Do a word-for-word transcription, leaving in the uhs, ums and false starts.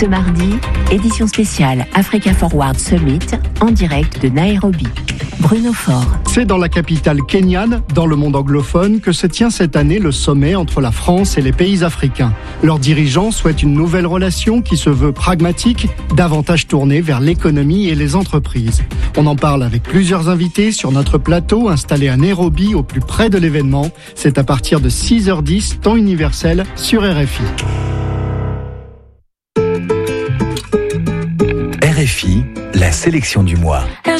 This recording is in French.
Ce mardi, édition spéciale Africa Forward Summit en direct de Nairobi. Bruno Faure. C'est dans la capitale kenyane, dans le monde anglophone, que se tient cette année le sommet entre la France et les pays africains. Leurs dirigeants souhaitent une nouvelle relation qui se veut pragmatique, davantage tournée vers l'économie et les entreprises. On en parle avec plusieurs invités sur notre plateau installé à Nairobi, au plus près de l'événement. C'est à partir de six heures dix, temps universel, sur R F I. R F I, la sélection du mois.